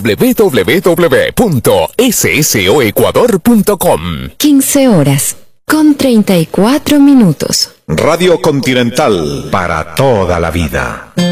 www.ssoecuador.com. 15 horas con 34 minutos. Radio Continental para toda la vida.